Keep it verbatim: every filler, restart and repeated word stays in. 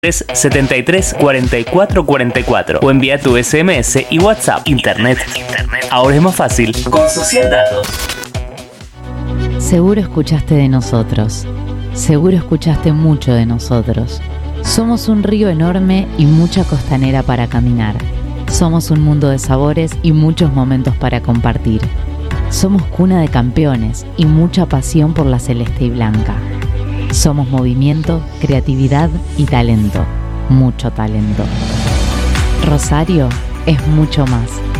setenta y tres cuarenta y cuatro cuarenta y cuatro o envía tu S M S y WhatsApp. Internet. Internet. Ahora es más fácil con Social Datos. Seguro escuchaste de nosotros. Seguro escuchaste mucho de nosotros. Somos un río enorme y mucha costanera para caminar. Somos un mundo de sabores y muchos momentos para compartir. Somos cuna de campeones y mucha pasión por la celeste y blanca. Somos movimiento, creatividad y talento. Mucho talento. Rosario es mucho más.